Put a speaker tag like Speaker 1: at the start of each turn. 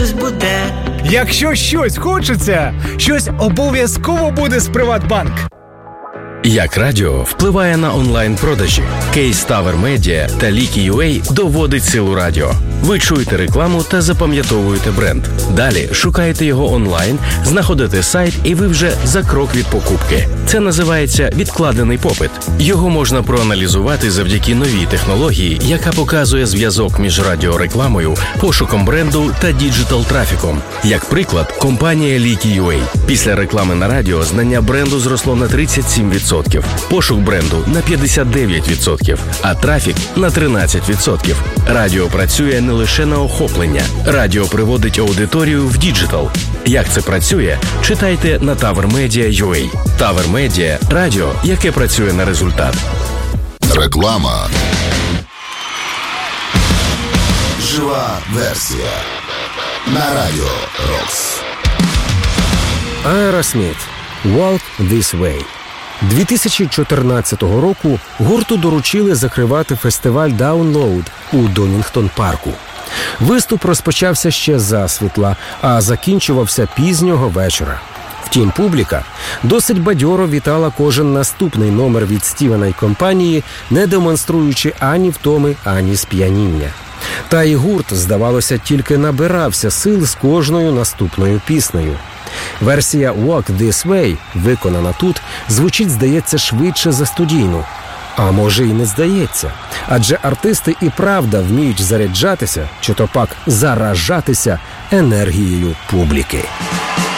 Speaker 1: щось буде.
Speaker 2: Якщо щось хочеться, щось обов'язково буде з Приватбанк.
Speaker 3: Як радіо впливає на онлайн-продажі? Кейс Tower Media та Leaky.ua доводить силу радіо. Ви чуєте рекламу та запам'ятовуєте бренд. Далі шукаєте його онлайн, знаходите сайт і ви вже за крок від покупки. Це називається відкладений попит. Його можна проаналізувати завдяки новій технології, яка показує зв'язок між радіорекламою, пошуком бренду та діджитал-трафіком. Як приклад, компанія Leaky.ua. Після реклами на радіо знання бренду зросло на 37%, пошук бренду на 59%, а трафік на 13%. Радіо працює не лише на охоплення. Радіо приводить аудиторію в діджитал. Як це працює? Читайте на TowerMedia.ua. Tower Media – радіо, яке працює на результат.
Speaker 4: Реклама. Жива версія. На Радіо Рокс.
Speaker 5: Aerosmith «Walk This Way». 2014 року гурту доручили закривати фестиваль Download у Донінгтон-парку. Виступ розпочався ще засвітла, а закінчувався пізнього вечора. Втім, публіка досить бадьоро вітала кожен наступний номер від Стівена й компанії, не демонструючи ані втоми, ані сп'яніння. Та й гурт, здавалося, тільки набирався сил з кожною наступною піснею. Версія «Walk This Way», виконана тут, звучить, здається, швидше за студійну. А може й не здається. Адже артисти і правда вміють заряджатися, чи то пак заражатися енергією публіки.